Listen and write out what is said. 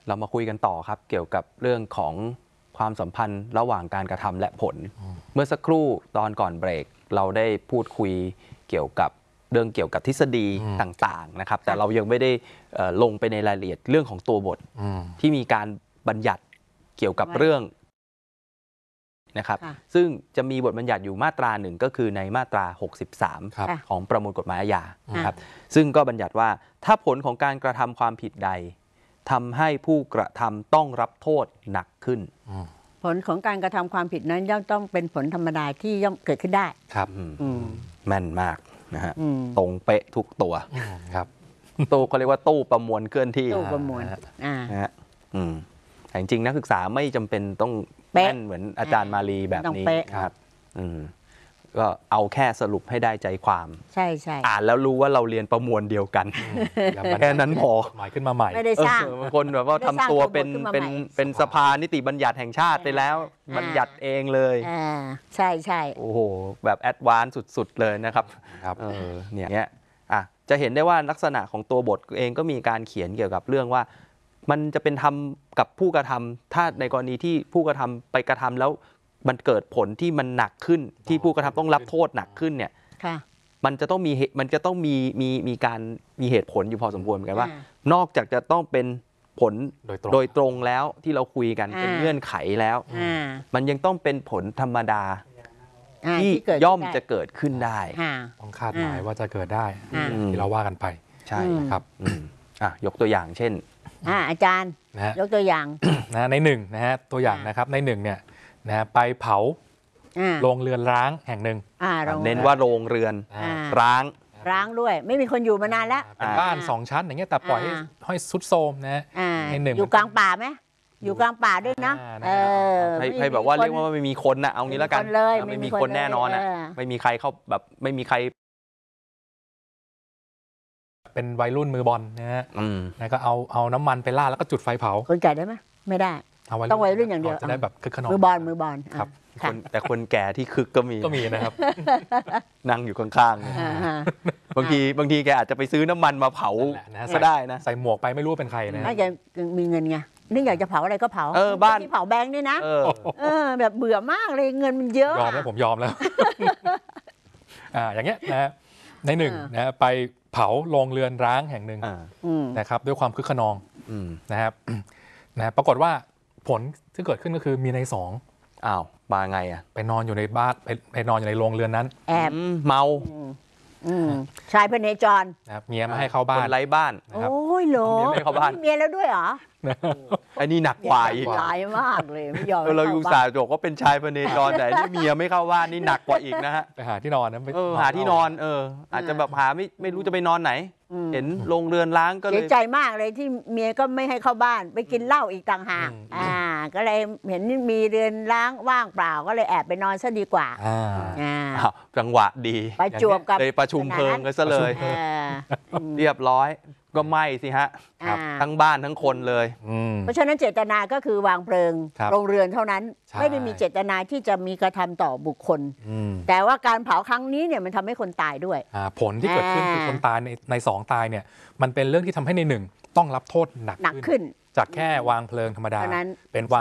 เรามาคุยกันต่อครับเกี่ยวกับเรื่องของความสัมพันธ์ระหว่างการกระทำและผลเมื่อสักครู่ตอนก่อนเบรกเราได้พูดคุยเกี่ยวกับเรื่องเกี่ยวกับทฤษฎีต่างๆนะครับแต่เรายังไม่ได้ลงไปในรายละเอียดเรื่องของตัวบทที่มีการบัญญัติเกี่ยวกับเรื่องนะครับซึ่งจะมีบทบัญญัติอยู่มาตราหนึ่งก็คือในมาตรา63ของประมวลกฎหมายอาญาครับซึ่งก็บัญญัติว่าถ้าผลของการกระทำความผิดใดทำให้ผู้กระทำต้องรับโทษหนักขึ้นผลของการกระทำความผิดนั้นย่อมต้องเป็นผลธรรมดาที่ย่อมเกิดขึ้นได้ครับแม่นมากนะฮะตรงเป๊ะทุกตัวครับตู้เขาเรียกว่าตู้ประมวลเคลื่อนที่ตู้ประมวลนะฮะแต่จริงๆนักศึกษาไม่จำเป็นต้องแม่นเหมือนอาจารย์มาลีแบบนี้ครับก็เอาแค่สรุปให้ได้ใจความใช่ใช่อ่านแล้วรู้ว่าเราเรียนประมวลเดียวกันแค่นั้นพอหมายขึ้นมาใหม่ไม่ได้สร้างบางคนแบบว่าทำตัวเป็นสภานิติบัญญัติแห่งชาติไปแล้วบัญญัติเองเลยใช่ใช่โอ้โหแบบแอดวานซ์สุดๆเลยนะครับเนี่ยจะเห็นได้ว่าลักษณะของตัวบทเองก็มีการเขียนเกี่ยวกับเรื่องว่ามันจะเป็นทำกับผู้กระทำถ้าในกรณีที่ผู้กระทำไปกระทำแล้วมันเกิดผลที่มันหนักขึ้นที่ผู้กระทำต้องรับโทษหนักขึ้นเนี่ยมันจะต้องมีเหตุผลอยู่พอสมควรเหมือนกันว่านอกจากจะต้องเป็นผลโดยตรงแล้วที่เราคุยกันเป็นเงื่อนไขแล้วมันยังต้องเป็นผลธรรมดาที่ย่อมจะเกิดขึ้นได้ต้องคาดหมายว่าจะเกิดได้ที่เราว่ากันไปใช่ครับยกตัวอย่างเช่นอาจารย์ยกตัวอย่างในหนึ่งนะฮะตัวอย่างนะครับในหนึ่งเนี่ยนะไปเผาโรงเรือนร้างแห่งหนึ่งเน้นว่าโรงเรือนร้างด้วยไม่มีคนอยู่มานานแล้วเป็นบ้าน2ชั้นอย่างเงี้ยแต่ปล่อยให้สุดโทรมนะในหนึ่งอยู่กลางป่าไหมอยู่กลางป่าด้วยนะให้แบบว่าเรียกว่าไม่มีคนนะเอางี้แล้วกันไม่มีคนแน่นอนนะไม่มีใครเข้าแบบไม่มีใครเป็นวัยรุ่นมือบอลนะฮะแล้วก็เอาน้ำมันไปราดแล้วก็จุดไฟเผาคนแก่ได้ไหมไม่ได้ต้องวัยรุ่นอย่างเดียวจะได้แบบคึกขนองมือบอลครับแต่คนแก่ที่คึกก็มีนะครับนั่งอยู่ข้างๆบางทีแกอาจจะไปซื้อน้ำมันมาเผาก็ได้นะใส่หมวกไปไม่รู้เป็นใครนะน่าจะมีเงินไงนี่อยากจะเผาอะไรก็เผาบ้านที่เผาแบงค์นี่นะแบบเบื่อมากเลยเงินมันเยอะยอมแล้วผมยอมแล้วอย่างเงี้ยนะในหนึ่งนะไปเผาโรงเรือนร้างแห่งหนึ่งนะครับด้วยความคึกขนองนะครับปรากฏว่าผลที่เกิดขึ้นก็คือมีในสองมาไงไปนอนอยู่ในบ้านไปนอนอยู่ในโรงเรือนนั้นแอบเมาชายพเนจรเมียไม่ให้เข้าบ้านคนไร้บ้านโอ้ยเหรอไม่เข้าบ้านเมียแล้วด้วยเหรอไอ้นี่หนักกว่าอีกหลายมากเลยไม่ยอมเราอุตส่าห์บอกว่าเป็นชายพเนจรแต่นี่เมียไม่เข้าบ้านนี่หนักกว่าอีกนะฮะไปหาที่นอนนะหาที่นอนอาจจะแบบหาไม่รู้จะไปนอนไหนเห็นโรงเรือนร้างก็เลยเสียใจมากเลยที่เมียก็ไม่ให้เข้าบ้านไปกินเหล้าอีกต่างหากก็เลยเห็นมีเรือนร้างว่างเปล่าก็เลยแอบไปนอนซะดีกว่าจังหวะดีไปจวบกับเลยประชุมเพลิงกันซะเลยเรียบร้อยก็ไหม้สิฮะทั้งบ้านทั้งคนเลยเพราะฉะนั้นเจตนาก็คือวางเพลิงโรงเรือนเท่านั้นไม่ได้มีเจตนาที่จะมีกระทำต่อบุคคลแต่ว่าการเผาครั้งนี้เนี่ยมันทำให้คนตายด้วยผลที่เกิดขึ้นคือคนตายในสองตายเนี่ยมันเป็นเรื่องที่ทำให้ในหนึ่งต้องรับโทษหนักขึ้นจากแค่วางเพลิงธรรมดาเป็นวาง